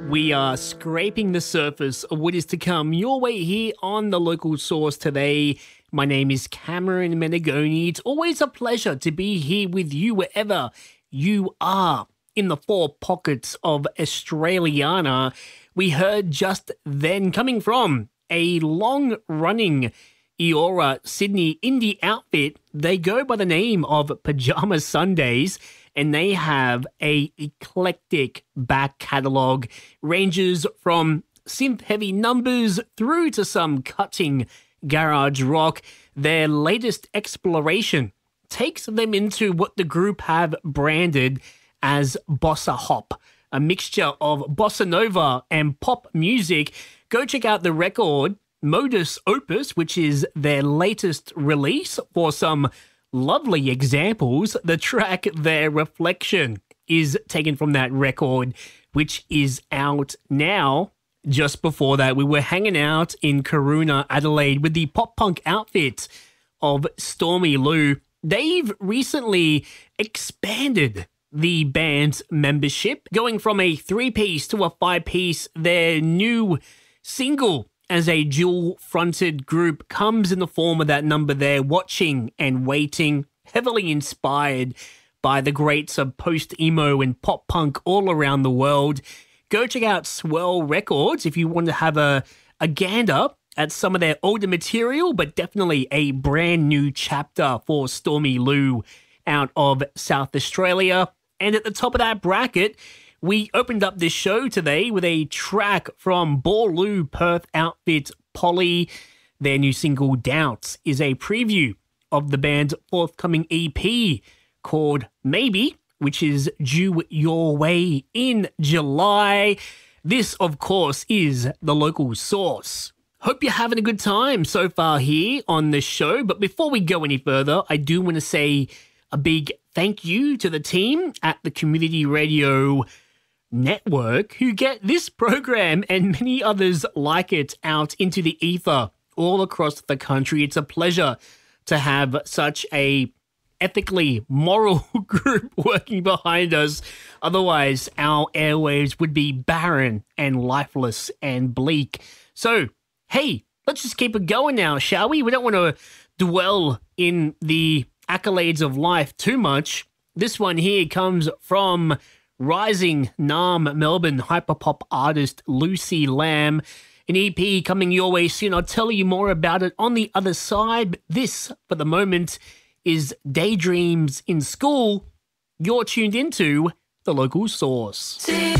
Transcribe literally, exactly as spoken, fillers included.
We are scraping the surface of what is to come your way here on The Local Source today. My name is Cameron Menegoni. It's always a pleasure to be here with you wherever you are in the four pockets of Australiana. We heard just then, coming from a long-running Eora Sydney indie outfit, they go by the name of Pajama Sundays, and they have a eclectic back catalogue, ranges from synth-heavy numbers through to some cutting garage rock. Their latest exploration takes them into what the group have branded as bossa hop, a mixture of bossa nova and pop music. Go check out the record Modus Opus, which is their latest release, for some lovely examples. The track Their Reflection is taken from that record, which is out now. Just before that, we were hanging out in Corona, Adelaide, with the pop-punk outfit of Stormy Lou. They've recently expanded the band's membership, going from a three-piece to a five-piece. Their new single as a dual-fronted group comes in the form of that number there, Watching and Waiting, heavily inspired by the greats of post-emo and pop-punk all around the world. Go check out Swell Records if you want to have a, a gander at some of their older material, but definitely a brand new chapter for Stormy Lou out of South Australia. And at the top of that bracket, we opened up this show today with a track from Borloo Perth outfit Polly. Their new single Doubts is a preview of the band's forthcoming E P called Maybe, which is due your way in July. This, of course, is The Local Source. Hope you're having a good time so far here on the show. But before we go any further, I do want to say a big thank you to the team at the Community Radio Network who get this program and many others like it out into the ether all across the country. It's a pleasure to have such a ethically moral group working behind us. Otherwise, our airwaves would be barren and lifeless and bleak. So, hey, let's just keep it going now, shall we? We don't want to dwell in the accolades of life too much. This one here comes from rising Nam Melbourne hyperpop artist Lucy Lamb. An E P coming your way soon. I'll tell you more about it on the other side. But this, for the moment, is Daydreams in School. You're tuned into The Local Source.